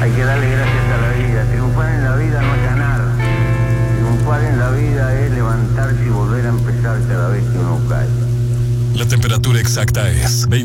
Hay que darle gracias a la vida. Triunfar en la vida no es ganar. Triunfar en la vida es levantarse y volver a empezar cada vez que uno cae. La temperatura exacta es 20.